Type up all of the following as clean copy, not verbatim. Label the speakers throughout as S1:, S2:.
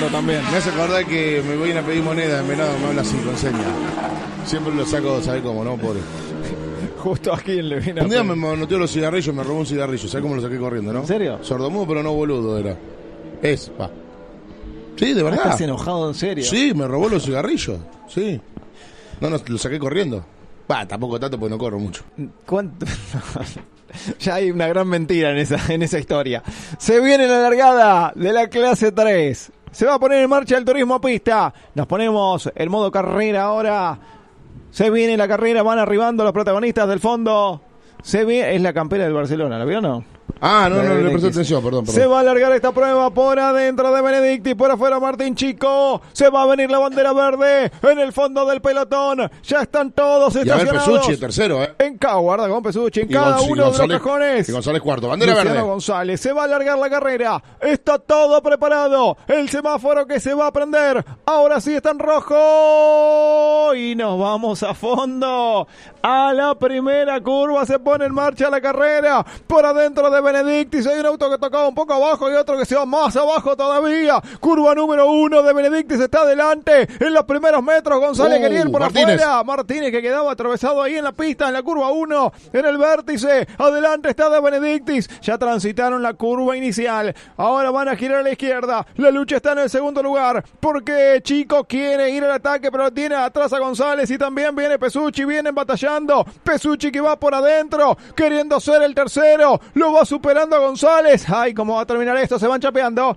S1: fondo también.
S2: Me hace acordar que me voy a pedir moneda en Venado, me habla así, con señas. Siempre lo saco, ¿sabes cómo, no? Pobre.
S1: Justo aquí en Levina.
S2: Un día me manoteó los cigarrillos, me robó un cigarrillo. ¿Sabes cómo lo saqué corriendo, no?
S1: ¿En serio?
S2: Sordomudo, pero no boludo era. Va. Sí, de verdad.
S1: ¿Estás enojado en serio?
S2: Sí, me robó los cigarrillos. Sí. No, lo saqué corriendo. Tampoco tanto porque no corro mucho.
S1: ¿Cuánto? Ya hay una gran mentira en esa historia. Se viene la largada de la clase 3. Se va a poner en marcha el turismo pista. Nos ponemos en modo carrera ahora. Se viene la carrera, van arribando los protagonistas del fondo. Es la campera del Barcelona, ¿la vio o no?
S2: No le presté atención, perdón.
S1: Se va a alargar esta prueba por adentro de Benedicti, por afuera Martín Chico. Se va a venir la bandera verde en el fondo del pelotón. Ya están todos estacionados.
S2: Y a ver, Pesucci, tercero,
S1: guarda con Pesucci en cada uno de los cajones.
S2: Y González cuarto, bandera
S1: Luciano
S2: verde.
S1: González, se va a alargar la carrera. Está todo preparado. El semáforo que se va a prender. Ahora sí está en rojo. Y nos vamos a fondo. A la primera curva se pone en marcha la carrera. Por adentro de Benedictis hay un auto que tocaba un poco abajo y otro que se va más abajo todavía. Curva número 1 de Benedictis está adelante. En los primeros metros González quería ir por afuera. Martínez que quedaba atravesado ahí en la pista, en la curva 1, en el vértice. Adelante está de Benedictis. Ya transitaron la curva inicial. Ahora van a girar a la izquierda. La lucha está en el segundo lugar porque Chico quiere ir al ataque, pero tiene atrás a González y también viene Pesucci. Vienen batallando. Pesucci que va por adentro, queriendo ser el tercero. Lo va superando a González. Ay, ¿cómo va a terminar esto? Se van chapeando.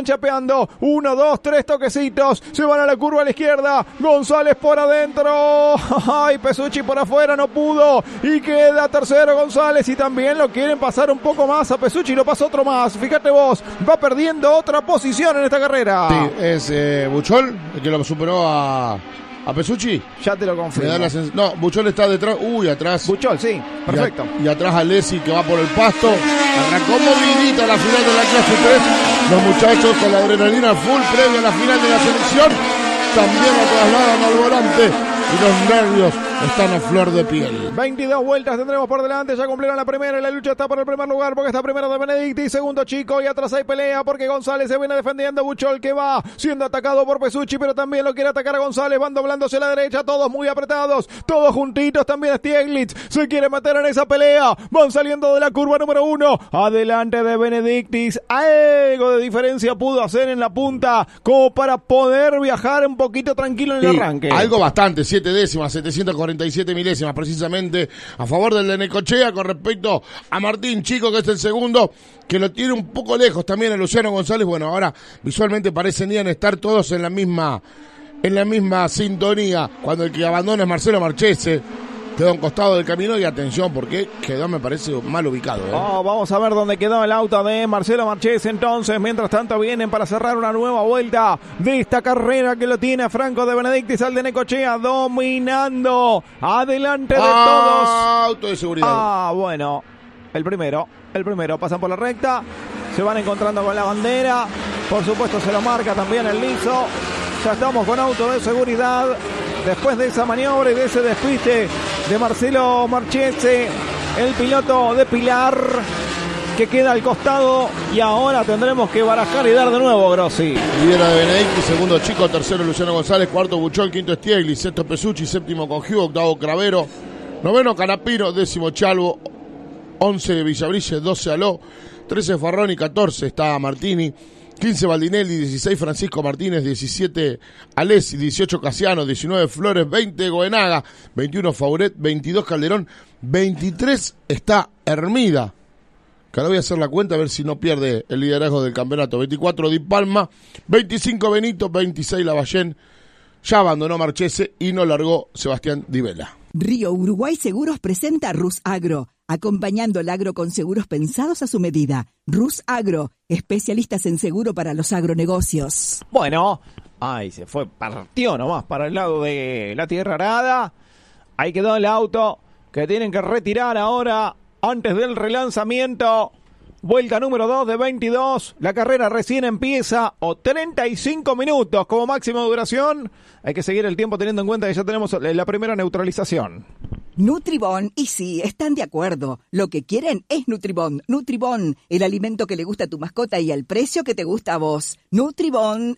S1: 1, 2, 3 toquecitos. Se van a la curva a la izquierda. González por adentro. Ay, Pesucci por afuera no pudo. Y queda tercero González. Y también lo quieren pasar un poco más a Pesucci. Lo pasa otro más. Fíjate vos. Va perdiendo otra posición en esta carrera.
S2: Sí, es Buchol el que lo superó a Pesucci.
S1: Ya te lo confirmo.
S2: No, Buchol está detrás. Atrás.
S1: Buchol, sí. Perfecto.
S2: Y atrás Alessi que va por el pasto. Arrancó movidita la final de la clase 3. Los muchachos con la adrenalina full previa a la final de la selección. También la trasladan al volante. Y los nervios están a flor de piel.
S1: 22 vueltas tendremos por delante. Ya cumplieron la primera y la lucha está por el primer lugar porque está primero de Benedicti, segundo Chico y atrás hay pelea porque González se viene defendiendo. Buchol que va siendo atacado por Pesucci, pero también lo quiere atacar a González. Van doblándose a la derecha, todos muy apretados, todos juntitos. También Stieglitz se quiere meter en esa pelea. Van saliendo de la curva número 1. Adelante de Benedictis. Algo de diferencia pudo hacer en la punta como para poder viajar un poquito tranquilo en el arranque.
S2: Algo bastante, 7 décimas, 747 milésimas precisamente a favor del de Necochea con respecto a Martín Chico, que es el segundo, que lo tiene un poco lejos también a Luciano González. Bueno, ahora visualmente parecen estar todos en la misma sintonía, cuando el que abandona es Marcelo Marchese. Quedó a un costado del camino y atención porque quedó, me parece, mal ubicado.
S1: Vamos a ver dónde quedó el auto de Marcelo Marchese entonces. Mientras tanto vienen para cerrar una nueva vuelta de esta carrera que lo tiene Franco de Benedictis al de Necochea dominando. Adelante de todos.
S2: Auto de seguridad.
S1: Bueno. El primero. Pasan por la recta. Se van encontrando con la bandera. Por supuesto se lo marca también el liso. Ya estamos con auto de seguridad. Después de esa maniobra y de ese despiste de Marcelo Marchese, el piloto de Pilar que queda al costado y ahora tendremos que barajar y dar de nuevo, Grossi.
S2: Lidera de Benedicti, segundo Chico, tercero Luciano González, cuarto Buchol, quinto Stieglitz, sexto Pesucci, séptimo Congiu, octavo Cravero, noveno Canapino, décimo Chalvo, 11 Villabrille, 12 Aló, 13 Farroni, 14 está Martini, 15 Baldinelli, 16 Francisco Martínez, 17 Alessi, 18 Casiano, 19 Flores, 20 Goenaga, 21 Fauret, 22 Calderón, 23 está Hermida, que ahora voy a hacer la cuenta a ver si no pierde el liderazgo del campeonato, 24 Di Palma, 25 Benito, 26 Lavallén, ya abandonó Marchese y no largó Sebastián Di Vela.
S3: Río Uruguay Seguros presenta Rus Agro, acompañando el agro con seguros pensados a su medida. Rus Agro, especialistas en seguro para los agronegocios.
S1: Bueno, se fue, partió nomás para el lado de la Tierra Arada. Ahí quedó el auto que tienen que retirar ahora antes del relanzamiento. Vuelta número 2 de 22. La carrera recién empieza. 35 minutos como máxima duración. Hay que seguir el tiempo teniendo en cuenta que ya tenemos la primera neutralización.
S3: Nutribón, y sí, están de acuerdo. Lo que quieren es Nutribón. Nutribón, el alimento que le gusta a tu mascota y al precio que te gusta a vos. Nutribón